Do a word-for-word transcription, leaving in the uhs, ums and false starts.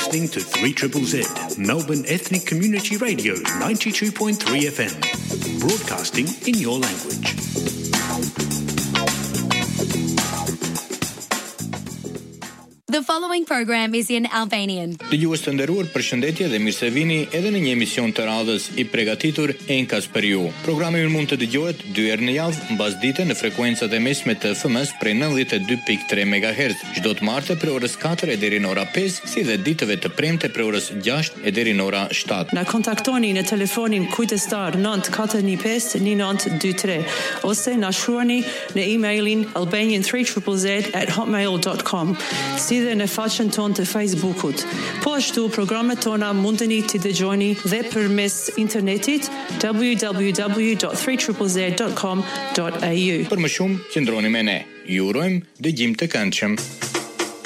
listening to three Z Z Z, Melbourne Ethnic Community Radio ninety-two point three F M, broadcasting in your language. The following program is in Albanian. Dëgjues të nderuar, përshëndetje dhe mirësevini edhe në një emision të radhës i përgatitur Enkas për ju. Programi mund të dëgjohet dy herë në javë mbasdite në frekuencat e mesme të F M-s prej nëntëdhjetë e dy pikë tre megahertz, çdo të martë prej orës katër e deri në ora pesë, si dhe ditëve të premte prej orës gjashtë e deri në ora shtatë. Na kontaktoni në telefonin kujtestar nine katër një pesë një nine dy tre ose na shkruani në emailin albanian three z z z at hotmail dot com. Si dhe në faqen tonë të Facebookut. Po ashtu, programet tona mundeni t'i dëgjoni dhe përmes internetit w w w dot three z z z dot com dot a u. Për më shumë, qëndroni me ne. Ju urojmë dëgjim të këndshëm.